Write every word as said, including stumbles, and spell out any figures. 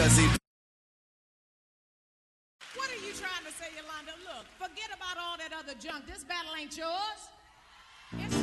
cause he. What are you trying to say, Yolanda? Look, forget about all that other junk. This battle ain't yours. It's